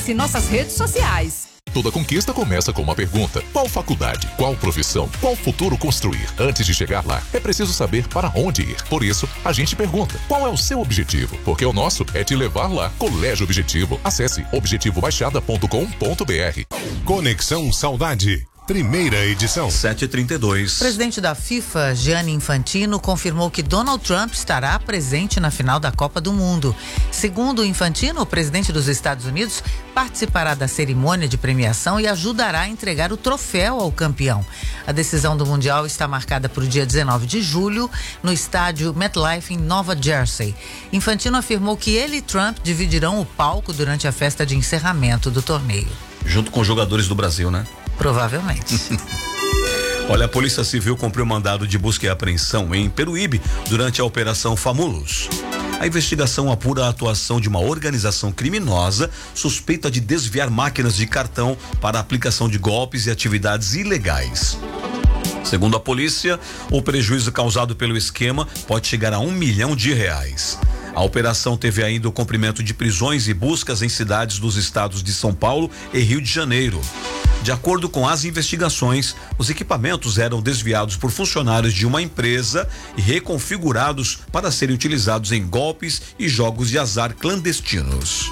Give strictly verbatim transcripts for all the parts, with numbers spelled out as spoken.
em nossas redes sociais. Toda conquista começa com uma pergunta: qual faculdade, qual profissão, qual futuro construir? Antes de chegar lá, é preciso saber para onde ir. Por isso, a gente pergunta: qual é o seu objetivo? Porque o nosso é te levar lá. Colégio Objetivo. Acesse objetivo baixada ponto com ponto br. Conexão Saudade. Primeira edição. sete e trinta e dois. O presidente da FIFA, Gianni Infantino, confirmou que Donald Trump estará presente na final da Copa do Mundo. Segundo Infantino, o presidente dos Estados Unidos participará da cerimônia de premiação e ajudará a entregar o troféu ao campeão. A decisão do Mundial está marcada para o dia dezenove de julho, no estádio MetLife, em Nova Jersey. Infantino afirmou que ele e Trump dividirão o palco durante a festa de encerramento do torneio. Junto com os jogadores do Brasil, né? Provavelmente. Olha, a Polícia Civil cumpriu mandado de busca e apreensão em Peruíbe durante a Operação Famulus. A investigação apura a atuação de uma organização criminosa suspeita de desviar máquinas de cartão para a aplicação de golpes e atividades ilegais. Segundo a polícia, o prejuízo causado pelo esquema pode chegar a um milhão de reais. A operação teve ainda o cumprimento de prisões e buscas em cidades dos estados de São Paulo e Rio de Janeiro. De acordo com as investigações, os equipamentos eram desviados por funcionários de uma empresa e reconfigurados para serem utilizados em golpes e jogos de azar clandestinos.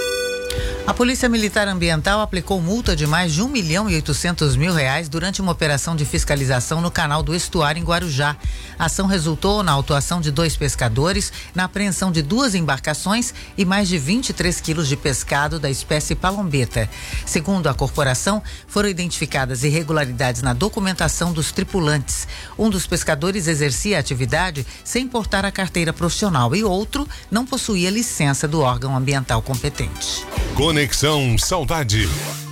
A Polícia Militar Ambiental aplicou multa de mais de um milhão e oitocentos mil reais durante uma operação de fiscalização no canal do Estuário, em Guarujá. A ação resultou na autuação de dois pescadores, na apreensão de duas embarcações e mais de vinte e três quilos de pescado da espécie palombeta. Segundo a corporação, foram identificadas irregularidades na documentação dos tripulantes. Um dos pescadores exercia a atividade sem portar a carteira profissional e outro não possuía licença do órgão ambiental competente. Conexão Saudade.